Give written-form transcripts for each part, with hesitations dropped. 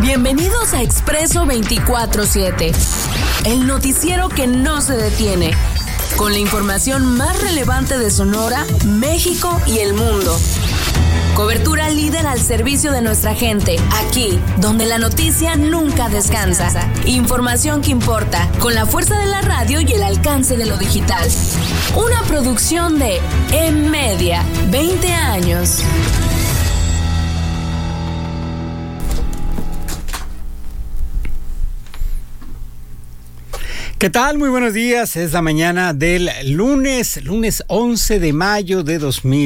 Bienvenidos a Expreso 24/7, el noticiero que no se detiene, con la información más relevante de Sonora, México y el mundo. Cobertura líder al servicio de nuestra gente, aquí, donde la noticia nunca descansa. Información que importa, con la fuerza de la radio y el alcance de lo digital. Una producción de M-Media, 20 años. ¿Qué tal? Muy buenos días. Es la mañana del lunes 11 de mayo de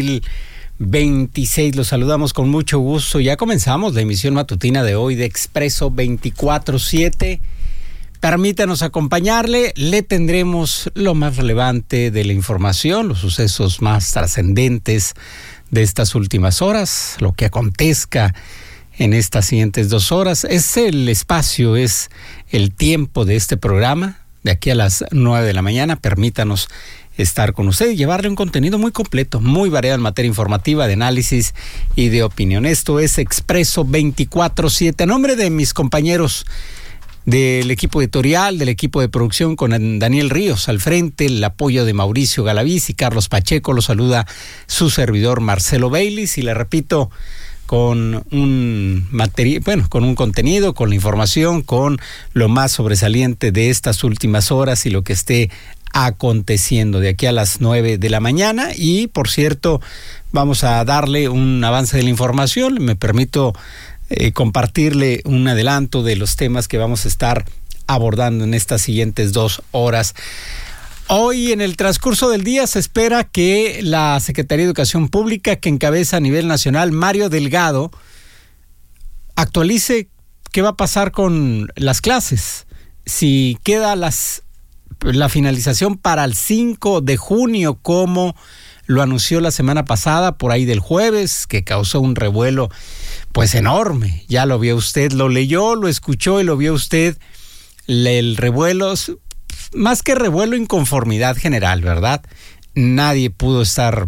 2026. Los saludamos con mucho gusto. Ya comenzamos la emisión matutina de hoy de Expreso 24/7. Permítanos acompañarle. Le tendremos lo más relevante de la información, los sucesos más trascendentes de estas últimas horas, lo que acontezca en estas siguientes 2 horas. Es el espacio, es el tiempo de este programa. De aquí a las 9 de la mañana, permítanos estar con usted y llevarle un contenido muy completo, muy variado en materia informativa, de análisis y de opinión. Esto es Expreso 24/7. A nombre de mis compañeros del equipo editorial, del equipo de producción, con Daniel Ríos al frente, el apoyo de Mauricio Galaviz y Carlos Pacheco, lo saluda su servidor Marcelo Baylis, y le repito, con un contenido, con la información, con lo más sobresaliente de estas últimas horas y lo que esté aconteciendo de aquí a las 9 de la mañana. Y por cierto, vamos a darle un avance de la información. Me permito compartirle un adelanto de los temas que vamos a estar abordando en estas siguientes 2 horas. Hoy, en el transcurso del día, se espera que la Secretaría de Educación Pública, que encabeza a nivel nacional Mario Delgado, actualice qué va a pasar con las clases. Si queda la finalización para el 5 de junio, como lo anunció la semana pasada, por ahí del jueves, que causó un revuelo pues enorme. Ya lo vio usted, lo leyó, lo escuchó y lo vio usted. El revuelo, más que revuelo, inconformidad general, ¿verdad? Nadie pudo estar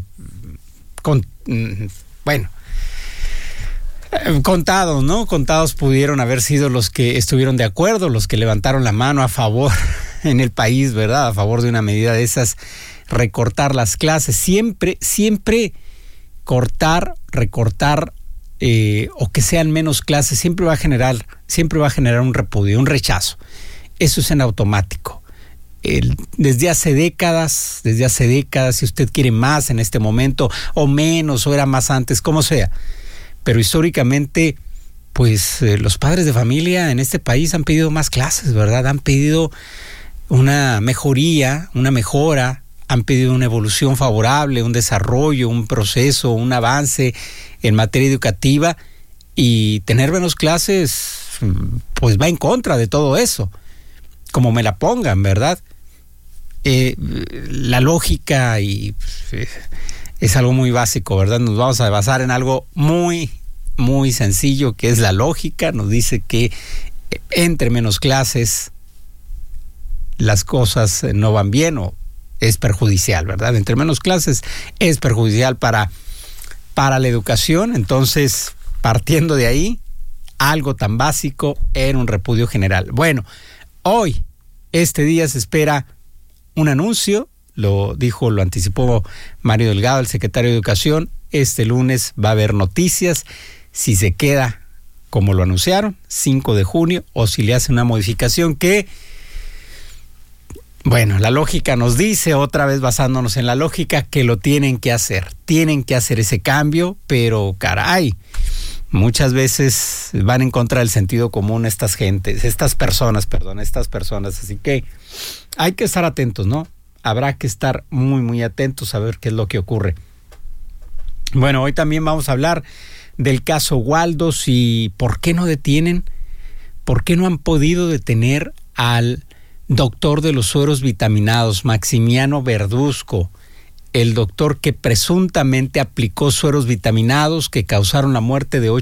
contados, ¿no? Contados pudieron haber sido los que estuvieron de acuerdo, los que levantaron la mano a favor en el país, ¿verdad? A favor de una medida de esas, recortar las clases. Siempre cortar, recortar, o que sean menos clases, siempre va a generar un repudio, un rechazo. Eso es en automático. Desde hace décadas, si usted quiere más en este momento, o menos, o era más antes, como sea. Pero históricamente, pues los padres de familia en este país han pedido más clases, ¿verdad? Han pedido una mejoría, una mejora, han pedido una evolución favorable, un desarrollo, un proceso, un avance en materia educativa, y tener menos clases, pues va en contra de todo eso, como me la pongan, ¿verdad? La lógica es algo muy básico, ¿verdad? Nos vamos a basar en algo muy, muy sencillo, que es la lógica. Nos dice que entre menos clases las cosas no van bien, o es perjudicial, ¿verdad? Entre menos clases es perjudicial para la educación. Entonces, partiendo de ahí, algo tan básico era un repudio general. Bueno, hoy, este día, se espera un anuncio, lo anticipó Mario Delgado, el secretario de Educación. Este lunes va a haber noticias, si se queda como lo anunciaron, 5 de junio, o si le hace una modificación que, bueno, la lógica nos dice, otra vez basándonos en la lógica, que lo tienen que hacer ese cambio, pero caray, muchas veces van en contra del sentido común estas personas, así que hay que estar atentos, ¿no? Habrá que estar muy, muy atentos a ver qué es lo que ocurre. Bueno, hoy también vamos a hablar del caso Waldos y por qué no han podido detener al doctor de los sueros vitaminados, Maximiano Verduzco, el doctor que presuntamente aplicó sueros vitaminados que causaron la muerte de 8